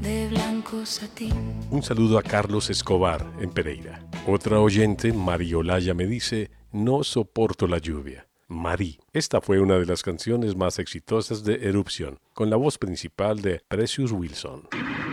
de blanco satín. Un saludo a Carlos Escobar en Pereira. Otra oyente, Mariolaya, me dice, no soporto la lluvia. Marí. Esta fue una de las canciones más exitosas de Erupción, con la voz principal de Precious Wilson.